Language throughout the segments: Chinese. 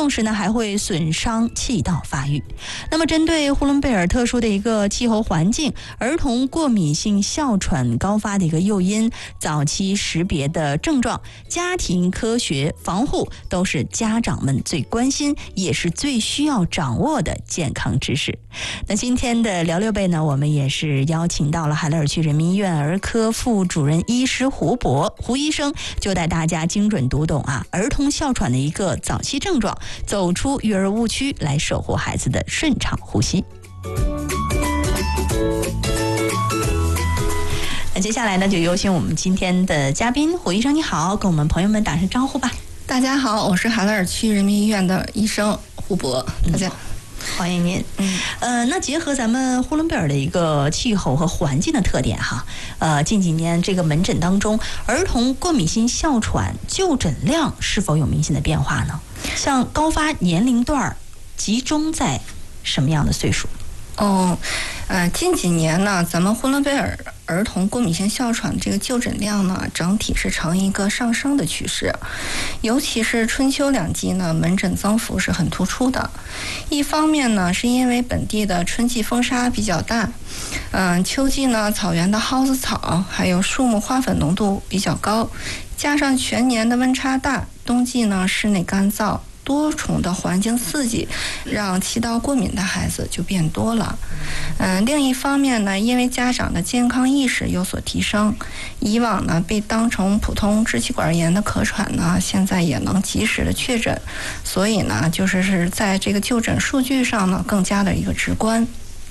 用时呢还会损伤气道发育。那么针对呼伦贝尔特殊的一个气候环境，儿童过敏性哮喘高发的一个诱因、早期识别的症状、家庭科学防护，都是家长们最关心也是最需要掌握的健康知识。那今天的聊六倍呢，我们也是邀请到了海勒尔区人民医院儿科副主任医师胡医生，就带大家精准读懂儿童哮喘的一个早期症状，走出育儿误区，来守护孩子的顺畅呼吸。那接下来呢，就有请我们今天的嘉宾胡医生，你好，跟我们朋友们打声招呼吧。 大家好，我是海勒尔区人民医院的医生胡博，大家欢迎您。那结合咱们呼伦贝尔的一个气候和环境的特点近几年这个门诊当中，儿童过敏性哮喘就诊量是否有明显的变化呢？像高发年龄段集中在什么样的岁数？ 近几年呢，咱们呼伦贝尔儿童过敏性哮喘这个就诊量呢，整体是呈一个上升的趋势，尤其是春秋两季呢，门诊增幅是很突出的。一方面呢，是因为本地的春季风沙比较大，秋季呢，草原的蒿子草还有树木花粉浓度比较高，加上全年的温差大，冬季呢室内干燥。多重的环境刺激，让气道过敏的孩子就变多了。另一方面呢，因为家长的健康意识有所提升，以往呢被当成普通支气管炎的咳喘呢，现在也能及时的确诊，所以呢，就是在这个就诊数据上呢，更加的一个直观。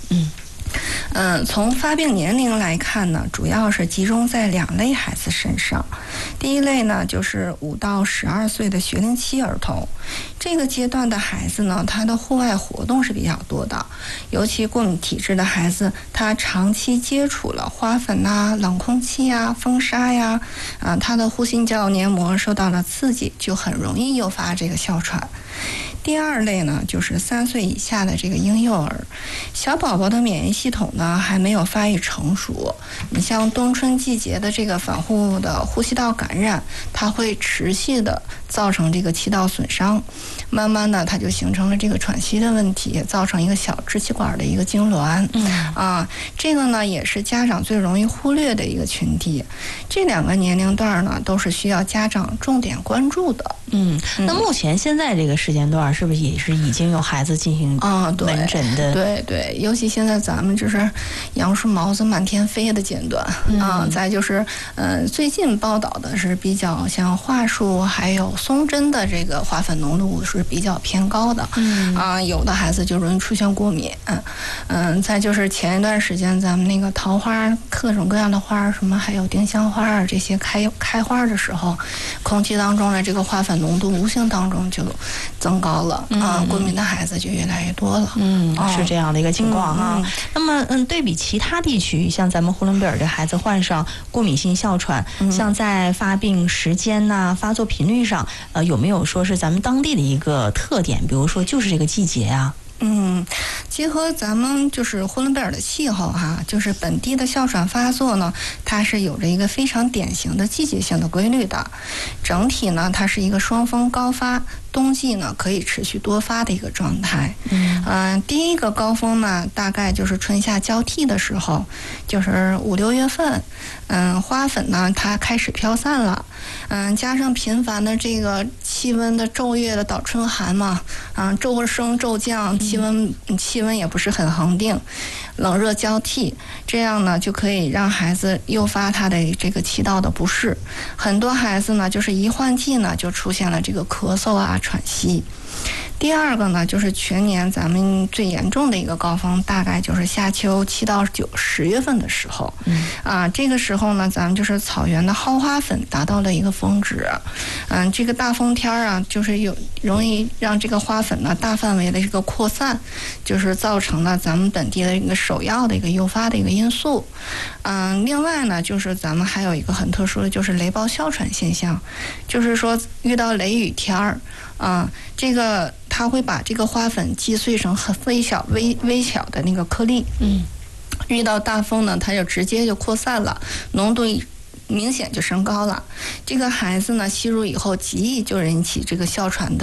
从发病年龄来看呢，主要是集中在2类孩子身上。第一类呢，就是5到12岁的学龄期儿童。这个阶段的孩子呢，他的户外活动是比较多的，尤其过敏体质的孩子，他长期接触了花粉冷空气风沙他的呼吸道黏膜受到了刺激，就很容易诱发这个哮喘。第二类呢，就是3岁以下的这个婴幼儿，小宝宝的免疫系统呢还没有发育成熟。你像冬春季节的这个反复的呼吸道感染，它会持续的造成这个气道损伤，慢慢的它就形成了这个喘息的问题，造成一个小支气管的一个痉挛。这个呢也是家长最容易忽略的一个群体。这2个年龄段呢都是需要家长重点关注的。 那目前现在这个时间段是不是也是已经有孩子进行门诊的？ 对，尤其现在咱们就是杨树毛子满天飞的阶段再就是最近报道的是比较像桦树还有松针的这个花粉浓度是比较偏高的有的孩子就容易出现过敏。再就是前一段时间咱们那个桃花各种各样的花，什么还有丁香花这些开花的时候，空气当中的这个花粉浓度无形当中就增高了过敏的孩子就越来越多了。 是这样的一个情况那么对比其他地区，像咱们呼伦贝尔的孩子患上过敏性哮喘，像在发病时间发作频率上有没有说是咱们当地的一个特点，比如说就是这个季节结合咱们就是呼伦贝尔的气候就是本地的哮喘发作呢，它是有着一个非常典型的季节性的规律的。整体呢，它是一个双峰高发，冬季呢可以持续多发的一个状态。第一个高峰呢，大概就是春夏交替的时候，就是5、6月份。花粉呢它开始飘散了。加上频繁的这个气温的昼夜的倒春寒嘛，昼升昼降，气温也不是很恒定，冷热交替，这样呢就可以让孩子诱发他的这个气道的不适。很多孩子呢就是一换季呢就出现了这个咳嗽喘息。第二个呢，就是全年咱们最严重的一个高峰，大概就是夏秋7到9、10月份的时候。这个时候呢，咱们就是草原的蒿花粉达到了一个峰值。这个大风天就是容易让这个花粉呢大范围的这个扩散，就是造成了咱们本地的一个首要的一个诱发的一个因素。另外呢，就是咱们还有一个很特殊的，就是雷暴哮喘现象，就是说遇到雷雨天这个它会把这个花粉击碎成很微小的那个颗粒。遇到大风呢，它就直接就扩散了，浓度明显就升高了。这个孩子呢吸入以后，极易就引起这个哮喘的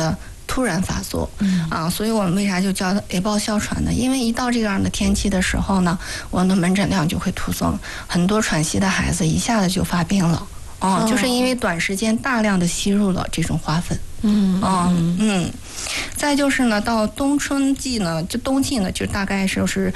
突然发作，所以我们为啥就叫它 A 胞哮喘呢？因为一到这样的天气的时候呢，我们的门诊量就会突增，很多喘息的孩子一下子就发病了，就是因为短时间大量的吸入了这种花粉。再就是呢，到冬季呢，就大概就是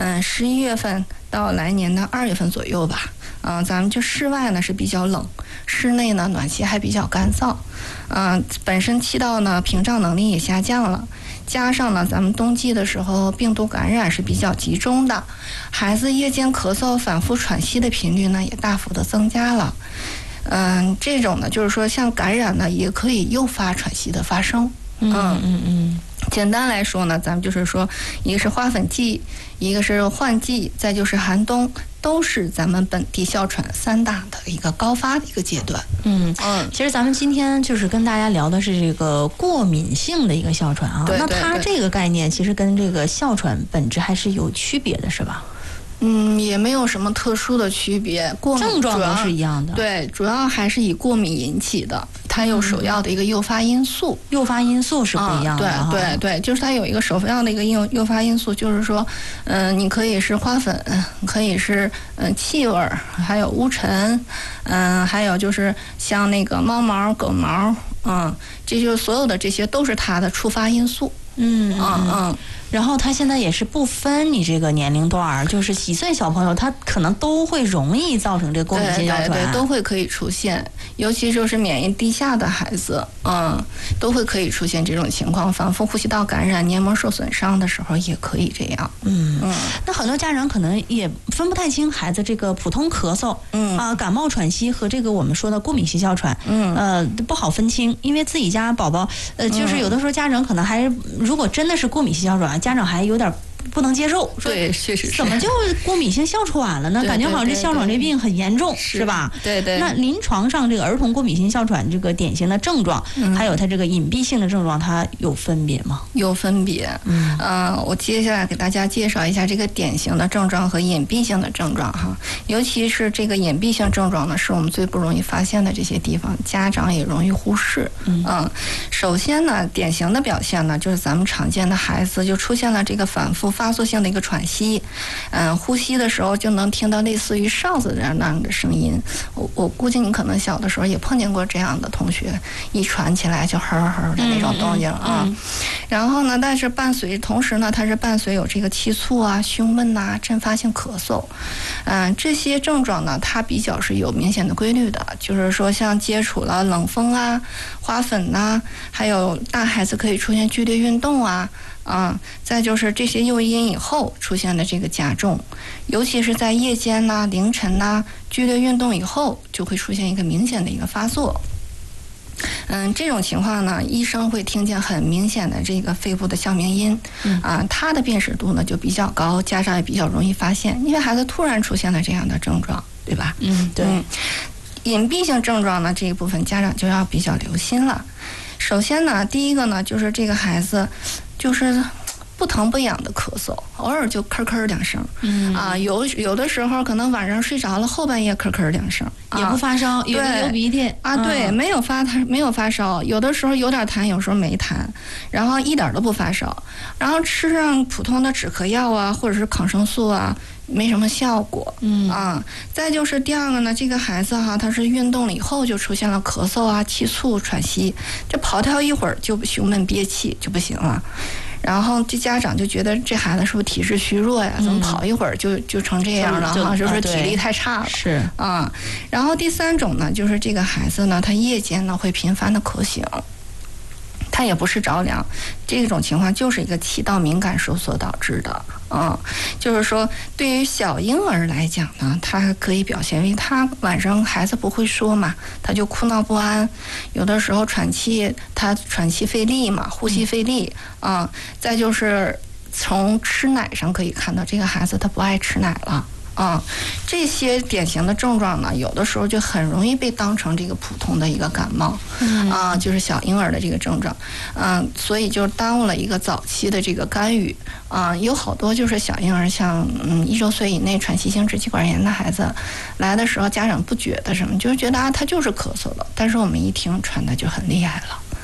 11月份到来年的2月份左右吧。咱们就室外呢是比较冷，室内呢暖气还比较干燥，本身气道呢屏障能力也下降了，加上呢咱们冬季的时候病毒感染是比较集中的，孩子夜间咳嗽、反复喘息的频率呢也大幅的增加了。这种呢就是说像感染呢也可以诱发喘息的发生。简单来说呢，咱们就是说，一个是花粉季，一个是换季，再就是寒冬，都是咱们本地哮喘3大的一个高发的一个阶段。 其实咱们今天就是跟大家聊的是这个过敏性的一个哮喘啊。 对， 那它这个概念其实跟这个哮喘本质还是有区别的，是吧？ 也没有什么特殊的区别，过敏症状都是一样的。 对，主要还是以过敏引起的，它有首要的一个诱发因素。 诱发因素是不一样的。 对，就是它有一个首要的一个诱发因素，就是说，你可以是花粉，可以是气味，还有污尘，还有就是像那个猫毛、狗毛，这就所有的这些都是它的触发因素。 然后它现在也是不分你这个年龄段，就是几岁小朋友，他可能都会容易造成这个过敏性哮喘， 对，都会可以出现，尤其就是免疫低下的孩子，都会可以出现这种情况，反复呼吸道感染、黏膜受损伤的时候也可以这样。 那很多家长可能也分不太清孩子这个普通咳嗽，感冒喘息和这个我们说的过敏性哮喘，不好分清，因为自己家宝宝，就是有的时候家长可能还如果真的是过敏性哮喘，家长还有点不能接受， 对，确实是怎么就过敏性哮喘了呢？感觉好像这哮喘这病很严重，是吧？ 对。 那临床上这个儿童过敏性哮喘这个典型的症状，还有它这个隐蔽性的症状，它有分别吗？ 有分别。我接下来给大家介绍一下这个典型的症状和隐蔽性的症状哈。尤其是这个隐蔽性症状呢，是我们最不容易发现的这些地方，家长也容易忽视。首先呢，典型的表现呢，就是咱们常见的孩子就出现了这个反复发作性的一个喘息，呼吸的时候就能听到类似于哨子这样的声音。我估计你可能小的时候也碰见过这样的同学，一喘起来就呵呵的那种动静啊。然后呢，但是同时呢，它是伴随有这个气促啊、胸闷呐、阵发性咳嗽，这些症状呢，它比较是有明显的规律的，就是说像接触了冷风啊、花粉呐，还有大孩子可以出现剧烈运动啊。再就是这些诱因以后出现的这个加重，尤其是在夜间呐、凌晨呐、剧烈运动以后，就会出现一个明显的一个发作。这种情况呢，医生会听见很明显的这个肺部的哮鸣音，它的辨识度呢就比较高，家长也比较容易发现，因为孩子突然出现了这样的症状，对吧？ 对。 隐蔽性症状呢，这一部分家长就要比较留心了。首先呢，第一个呢，就是这个孩子就是不疼不痒的咳嗽，偶尔就咳咳2声，有的时候可能晚上睡着了，后半夜咳咳2声， 也不发烧，有流鼻涕对，没有发烧，有的时候有点痰，有时候没痰，然后一点都不发烧，然后吃上普通的止咳药啊，或者是抗生素啊，没什么效果。再就是第二个呢，这个孩子他是运动了以后就出现了咳嗽啊、气促、喘息，这跑跳一会儿就胸闷憋气就不行了。然后这家长就觉得这孩子是不是体质虚弱呀？怎么跑一会儿就成这样了哈？是不是体力太差了？ 是然后第三种呢，就是这个孩子呢，他夜间呢会频繁的咳醒。它也不是着凉，这种情况就是一个气道敏感收缩导致的。就是说对于小婴儿来讲呢，它可以表现为他晚上孩子不会说嘛，他就哭闹不安，有的时候他喘气费力嘛，呼吸费力再就是从吃奶上可以看到这个孩子他不爱吃奶了。这些典型的症状呢，有的时候就很容易被当成这个普通的一个感冒，就是小婴儿的这个症状，所以就耽误了一个早期的这个干预，有好多就是小婴儿，像1周岁以内喘息性支气管炎的孩子来的时候，家长不觉得什么，就是觉得他就是咳嗽了，但是我们一听喘的就很厉害了。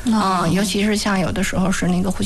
尤其是像有的时候是那个呼吸